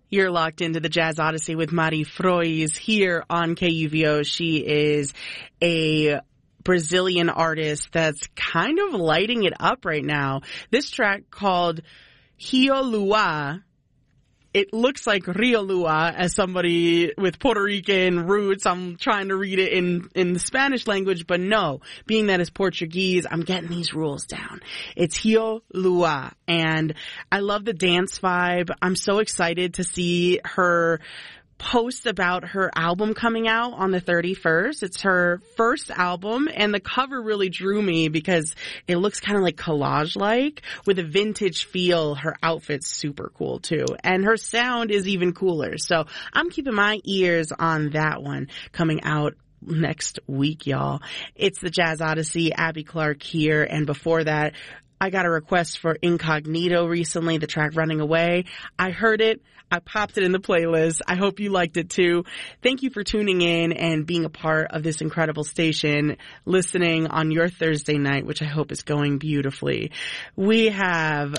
You're locked into the Jazz Odyssey with Mari Frois here on KUVO. She is a Brazilian artist that's kind of lighting it up right now. This track called Rio Lua. It looks like Rio Lua as somebody with Puerto Rican roots. I'm trying to read it in the Spanish language, but no, being that it's Portuguese, I'm getting these rules down. It's Rio Lua, and I love the dance vibe. I'm so excited to see her post about her album coming out on the 31st. It's her first album, and the cover really drew me because it looks kind of like collage-like with a vintage feel. Her outfit's super cool too, and her sound is even cooler. So I'm keeping my ears on that one coming out next week, y'all. It's the Jazz Odyssey, Abby Clark here, and before that, I got a request for Incognito recently, the track Running Away. I heard it. I popped it in the playlist. I hope you liked it too. Thank you for tuning in and being a part of this incredible station, listening on your Thursday night, which I hope is going beautifully. We have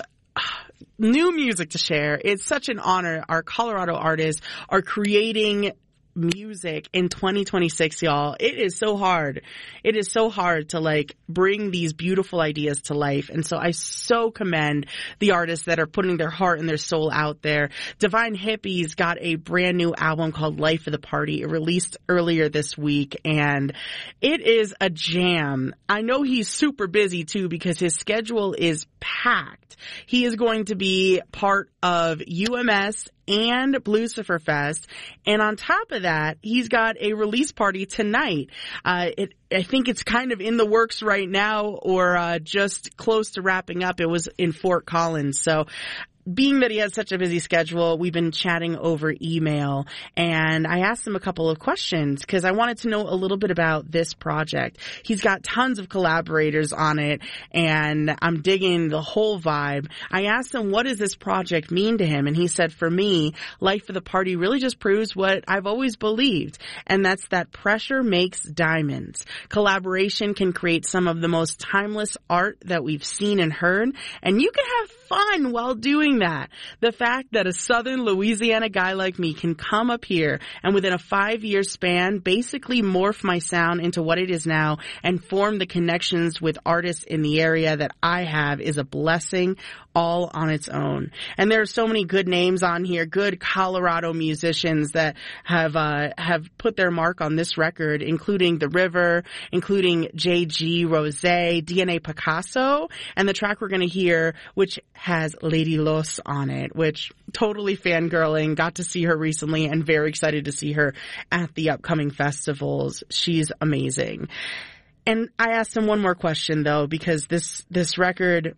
new music to share. It's such an honor. Our Colorado artists are creating music in 2026, y'all. It is so hard. It is so hard to bring these beautiful ideas to life. And so I so commend the artists that are putting their heart and their soul out there. Divine Hippies got a brand new album called Life of the Party. It released earlier this week, and it is a jam. I know he's super busy too because his schedule is packed. He is going to be part of UMS and Bluesifer Fest. And on top of that, he's got a release party tonight. I think it's kind of in the works right now or just close to wrapping up. It was in Fort Collins. So being that he has such a busy schedule, we've been chatting over email, and I asked him a couple of questions because I wanted to know a little bit about this project. He's got tons of collaborators on it, and I'm digging the whole vibe. I asked him, what does this project mean to him? And he said, for me, Life of the Party really just proves what I've always believed, and that's that pressure makes diamonds. Collaboration can create some of the most timeless art that we've seen and heard, and you can have fun while doing that. The fact that a Southern Louisiana guy like me can come up here and within a 5-year span basically morph my sound into what it is now and form the connections with artists in the area that I have is a blessing all on its own. And there are so many good names on here, good Colorado musicians that have put their mark on this record, including The River, including J.G. Rose, DNA Picasso, and the track we're going to hear, which has Lady Los on it, which totally fangirling. Got to see her recently and very excited to see her at the upcoming festivals. She's amazing. And I asked him one more question though, because this record,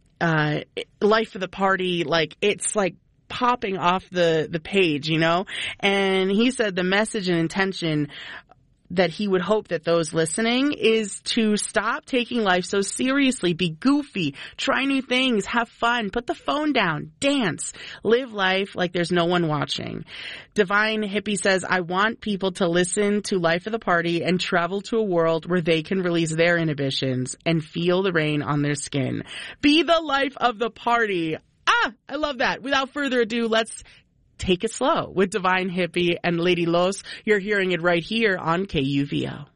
Life of the Party, it's popping off the page, you know? And he said the message and intention that he would hope that those listening is to stop taking life so seriously, be goofy, try new things, have fun, put the phone down, dance, live life like there's no one watching. Divine Hippie says, I want people to listen to Life of the Party and travel to a world where they can release their inhibitions and feel the rain on their skin. Be the life of the party. I love that. Without further ado, let's take it slow with Divine Hippie and Lady Los. You're hearing it right here on KUVO.